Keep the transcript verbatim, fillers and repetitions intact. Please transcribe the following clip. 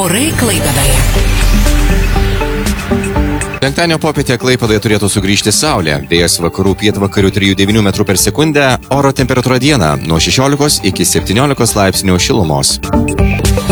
Orai Klaipėdoje. Penktadienio popietę Klaipėdoje turėtų sugrįžti saulė. Vėjas vakarų pietvakarių trijų devynių metrų per sekundę, oro temperatūra dieną nuo šešiolikos iki septyniolikos laipsnių šilumos.